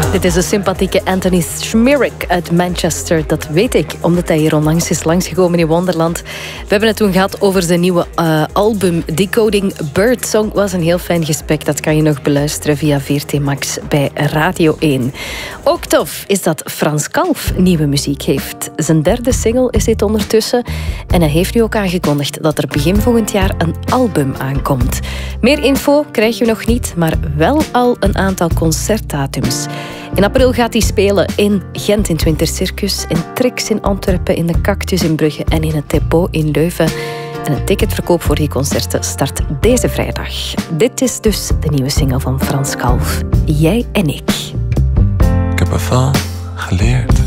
Dit is de sympathieke Anthony Schmierek uit Manchester. Dat weet ik, omdat hij hier onlangs is langsgekomen in Wonderland. We hebben het toen gehad over zijn nieuwe album Decoding Birdsong. Was een heel fijn gesprek. Dat kan je nog beluisteren via VRT Max bij Radio 1. Ook tof is dat Frans Kalf nieuwe muziek heeft. Zijn derde single is dit ondertussen. En hij heeft nu ook aangekondigd dat er begin volgend jaar een album aankomt. Meer info krijg je nog niet, maar wel al een aantal concertdatums. In april gaat hij spelen in Gent in het Wintercircus, in Trix in Antwerpen, in de Cactus in Brugge en in het Depot in Leuven. En het ticketverkoop voor die concerten start deze vrijdag. Dit is dus de nieuwe single van Frans Kalf, Jij en ik. Ik heb ervan geleerd.